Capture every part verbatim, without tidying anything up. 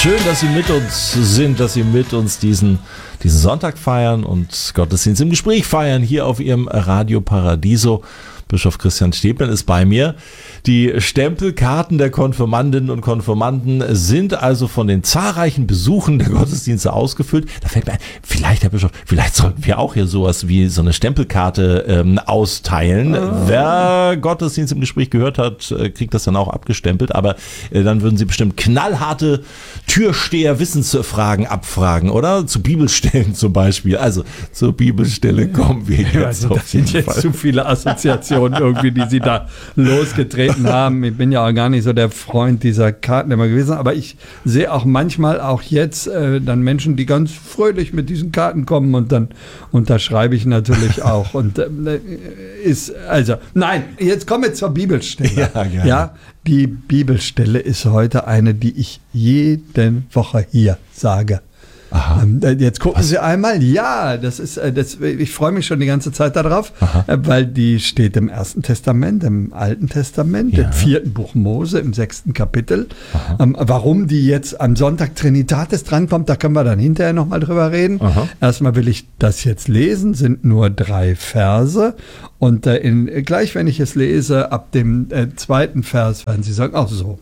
Schön, dass Sie mit uns sind, dass Sie mit uns diesen, diesen Sonntag feiern und Gottesdienst im Gespräch feiern, hier auf Ihrem Radio Paradiso. Bischof Christian Stäblein ist bei mir. Die Stempelkarten der Konfirmandinnen und Konfirmanden sind also von den zahlreichen Besuchen der Gottesdienste ausgefüllt. Da fällt mir ein, vielleicht, Herr Bischof, vielleicht sollten wir auch hier sowas wie so eine Stempelkarte ähm, austeilen. Oh. Wer Gottesdienst im Gespräch gehört hat, kriegt das dann auch abgestempelt. Aber äh, dann würden Sie bestimmt knallharte Türsteher-Wissensfragen abfragen, oder? Zu Bibelstellen zum Beispiel. Also zur Bibelstelle kommen wir jetzt. Also, das sind jetzt Fall. zu viele Assoziationen irgendwie, die Sie da losgetreten haben. Ich bin ja auch gar nicht so der Freund dieser Karten immer gewesen, aber ich sehe auch manchmal auch jetzt äh, dann Menschen, die ganz fröhlich mit diesen Karten kommen und dann unterschreibe ich natürlich auch. Und äh, ist, also, nein, jetzt kommen wir zur Bibelstelle. Ja, gerne. Ja, die Bibelstelle ist heute eine, die ich jede Woche hier sage. Aha. Jetzt gucken Was? Sie einmal. Ja, das ist, das, ich freue mich schon die ganze Zeit darauf, Aha. weil die steht im Ersten Testament, im Alten Testament, ja. im vierten Buch Mose, im sechsten Kapitel. Ähm, warum die jetzt am Sonntag Trinitatis drankommt, da können wir dann hinterher nochmal drüber reden. Aha. Erstmal will ich das jetzt lesen, sind nur drei Verse. Und äh, in, gleich, wenn ich es lese, ab dem äh, zweiten Vers werden Sie sagen, ach so.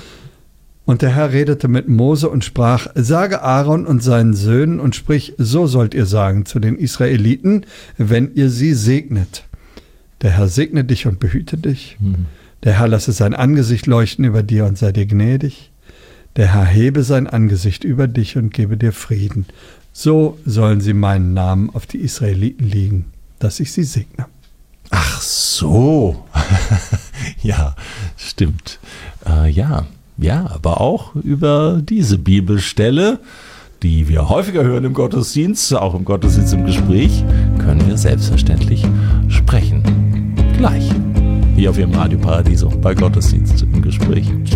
Und der Herr redete mit Mose und sprach, sage Aaron und seinen Söhnen und sprich, so sollt ihr sagen zu den Israeliten, wenn ihr sie segnet. Der Herr segne dich und behüte dich. Mhm. Der Herr lasse sein Angesicht leuchten über dir und sei dir gnädig. Der Herr hebe sein Angesicht über dich und gebe dir Frieden. So sollen sie meinen Namen auf die Israeliten legen, dass ich sie segne. Ach so. Ja, stimmt. Äh, ja. Ja, aber auch über diese Bibelstelle, die wir häufiger hören im Gottesdienst, auch im Gottesdienst im Gespräch, können wir selbstverständlich sprechen. Gleich. Hier auf Ihrem Radio Paradiso bei Gottesdienst im Gespräch.